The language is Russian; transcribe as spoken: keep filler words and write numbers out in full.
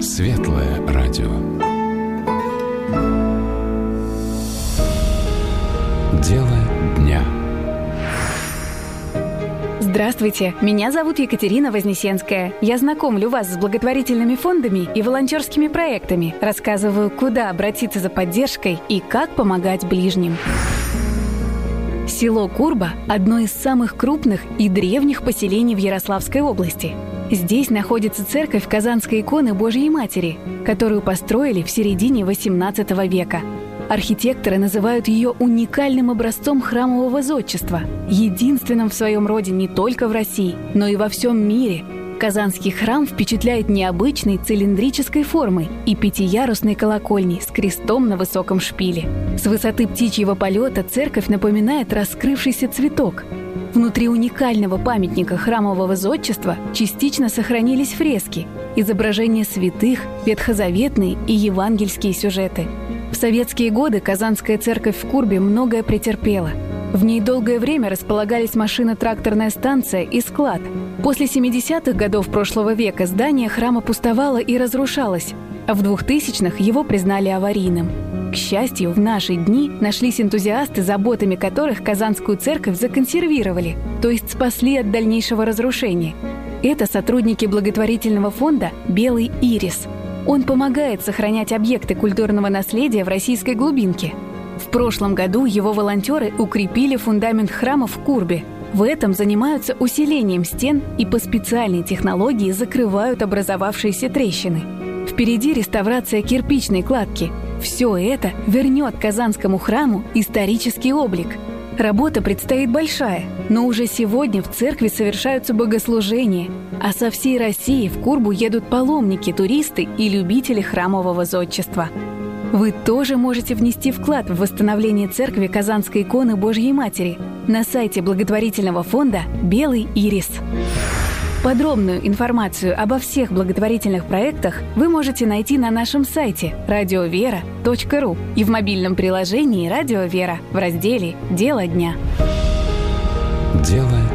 Светлое радио. Дело дня. Здравствуйте, меня зовут Екатерина Вознесенская. Я знакомлю вас с благотворительными фондами и волонтерскими проектами, рассказываю, куда обратиться за поддержкой и как помогать ближним. Село Курба – одно из самых крупных и древних поселений в Ярославской области. Здесь находится церковь Казанской иконы Божьей Матери, которую построили в середине восемнадцатого века. Архитекторы называют ее уникальным образцом храмового зодчества, единственным в своем роде не только в России, но и во всем мире. Казанский храм впечатляет необычной цилиндрической формой и пятиярусной колокольней с крестом на высоком шпиле. С высоты птичьего полета церковь напоминает раскрывшийся цветок. Внутри уникального памятника храмового зодчества частично сохранились фрески, изображения святых, ветхозаветные и евангельские сюжеты. В советские годы Казанская церковь в Курбе многое претерпела. В ней долгое время располагались машино-тракторная станция и склад. После семидесятых годов прошлого века здание храма пустовало и разрушалось, а в двухтысячных его признали аварийным. К счастью, в наши дни нашлись энтузиасты, заботами которых Казанскую церковь законсервировали, то есть спасли от дальнейшего разрушения. Это сотрудники благотворительного фонда «Белый ирис». Он помогает сохранять объекты культурного наследия в российской глубинке. В прошлом году его волонтеры укрепили фундамент храма в Курбе. В этом занимаются усилением стен и по специальной технологии закрывают образовавшиеся трещины. Впереди реставрация кирпичной кладки. Все это вернет Казанскому храму исторический облик. Работа предстоит большая, но уже сегодня в церкви совершаются богослужения, а со всей России в Курбу едут паломники, туристы и любители храмового зодчества. Вы тоже можете внести вклад в восстановление церкви Казанской иконы Божьей Матери на сайте благотворительного фонда «Белый ирис». Подробную информацию обо всех благотворительных проектах вы можете найти на нашем сайте радио вера точка ру и в мобильном приложении «Радио Вера» в разделе «Дело дня». Дело